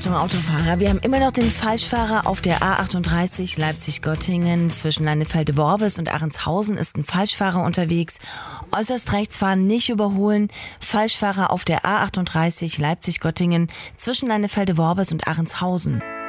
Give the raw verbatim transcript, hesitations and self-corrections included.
Achtung Autofahrer, wir haben immer noch den Falschfahrer auf der A achtunddreißig Leipzig-Göttingen. Zwischen Leinefelde-Worbis und Ahrentshausen ist ein Falschfahrer unterwegs. Äußerst rechts fahren, nicht überholen. Falschfahrer auf der A achtunddreißig Leipzig-Göttingen zwischen Leinefelde-Worbis und Ahrentshausen.